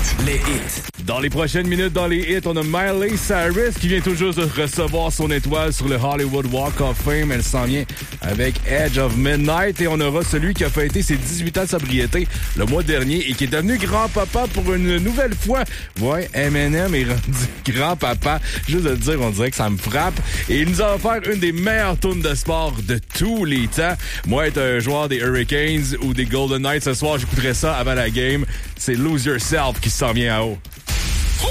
Les hits. Dans les prochaines minutes, dans les hits, on a Miley Cyrus qui vient tout juste de recevoir son étoile sur le Hollywood Walk of Fame. Elle s'en vient avec Edge of Midnight. Et on aura celui qui a fêté ses 18 ans de sobriété le mois dernier et qui est devenu grand-papa pour une nouvelle fois. Ouais, Eminem est rendu grand-papa. Juste de le dire, on dirait que ça me frappe. Et il nous a offert une des meilleures tunes de sport de tous les temps. Moi, être un joueur des Hurricanes ou des Golden Knights ce soir, j'écouterais ça avant la game. C'est Lose Yourself qui s'en vient à haut.